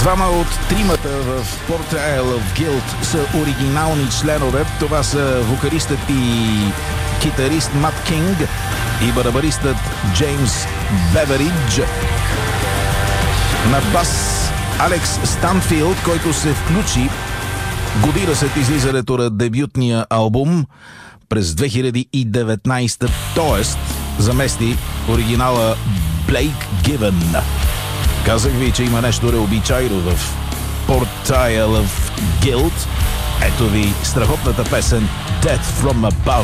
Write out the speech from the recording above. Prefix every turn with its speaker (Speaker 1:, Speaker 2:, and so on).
Speaker 1: Двама от тримата в Portrayal of Guilt са оригинални членове. Това са вокалистът и китарист Мат Кинг и барабаристът Джеймс Беверидж. На бас Алекс Станфилд, който се включи година след излизането на дебютния албум през 2019, т.е. замести оригинала Блейк Гивен. Казах ви, че има нещо необичайно в Portrayal of Guilt. Ето ви страхотната песен Death from Above.